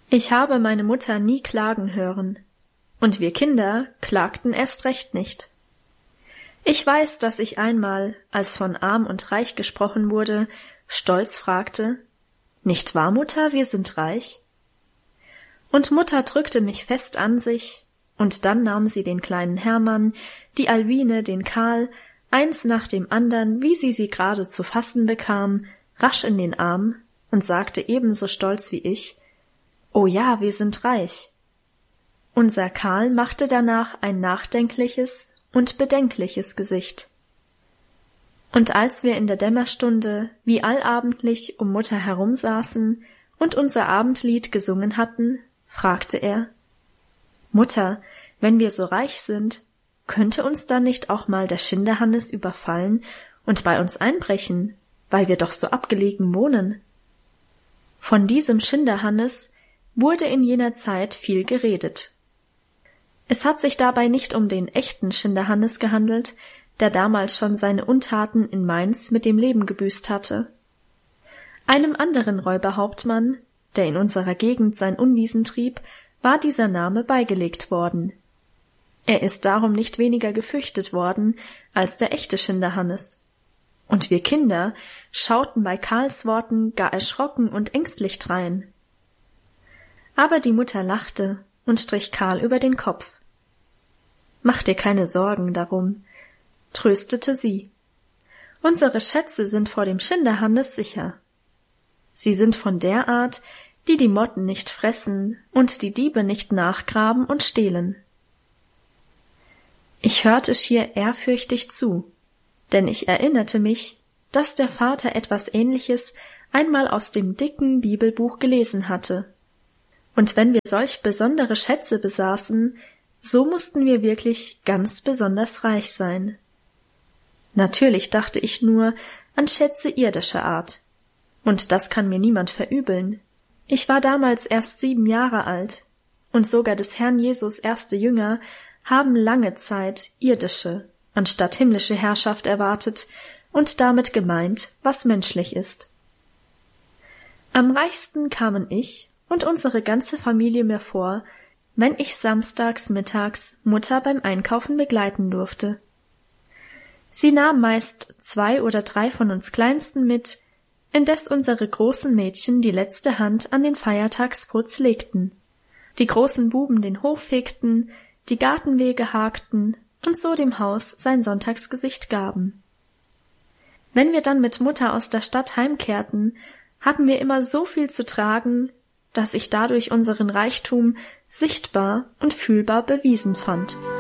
Ich habe meine Mutter nie klagen hören, und wir Kinder klagten erst recht nicht. Ich weiß, dass ich einmal, als von arm und reich gesprochen wurde, stolz fragte: »Nicht wahr, Mutter, wir sind reich?« Und Mutter drückte mich fest an sich, und dann nahm sie den kleinen Hermann, die Alwine, den Karl, eins nach dem andern, wie sie gerade zu fassen bekam, rasch in den Arm und sagte ebenso stolz wie ich: »Oh ja, wir sind reich.« Unser Karl machte danach ein nachdenkliches und bedenkliches Gesicht. Und als wir in der Dämmerstunde wie allabendlich um Mutter herumsaßen und unser Abendlied gesungen hatten, fragte er: »Mutter, wenn wir so reich sind, könnte uns dann nicht auch mal der Schinderhannes überfallen und bei uns einbrechen, weil wir doch so abgelegen wohnen?« Von diesem Schinderhannes wurde in jener Zeit viel geredet. Es hat sich dabei nicht um den echten Schinderhannes gehandelt, der damals schon seine Untaten in Mainz mit dem Leben gebüßt hatte. Einem anderen Räuberhauptmann, der in unserer Gegend sein Unwesen trieb, war dieser Name beigelegt worden. Er ist darum nicht weniger gefürchtet worden als der echte Schinderhannes. Und wir Kinder schauten bei Karls Worten gar erschrocken und ängstlich drein. Aber die Mutter lachte und strich Karl über den Kopf. »Mach dir keine Sorgen darum«, tröstete sie. »Unsere Schätze sind vor dem Schinderhannes sicher. Sie sind von der Art, die Motten nicht fressen und die Diebe nicht nachgraben und stehlen.« Ich hörte schier ehrfürchtig zu, denn ich erinnerte mich, dass der Vater etwas Ähnliches einmal aus dem dicken Bibelbuch gelesen hatte. Und wenn wir solch besondere Schätze besaßen, so mussten wir wirklich ganz besonders reich sein. Natürlich dachte ich nur an Schätze irdischer Art. Und das kann mir niemand verübeln. Ich war damals erst 7 Jahre alt, und sogar des Herrn Jesus erste Jünger haben lange Zeit irdische anstatt himmlische Herrschaft erwartet und damit gemeint, was menschlich ist. Am reichsten kamen ich und unsere ganze Familie mir vor, wenn ich samstags mittags Mutter beim Einkaufen begleiten durfte. Sie nahm meist 2 oder 3 von uns Kleinsten mit, indes unsere großen Mädchen die letzte Hand an den Feiertagsputz legten, die großen Buben den Hof fegten, die Gartenwege hakten und so dem Haus sein Sonntagsgesicht gaben. Wenn wir dann mit Mutter aus der Stadt heimkehrten, hatten wir immer so viel zu tragen, dass ich dadurch unseren Reichtum sichtbar und fühlbar bewiesen fand.